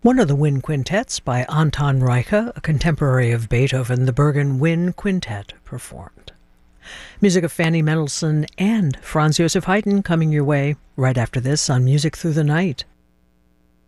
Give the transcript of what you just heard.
One of the Wind Quintets by Anton Reicha, a contemporary of Beethoven, the Bergen Wind Quintet, performed. Music of Fanny Mendelssohn and Franz Joseph Haydn coming your way right after this on Music Through the Night.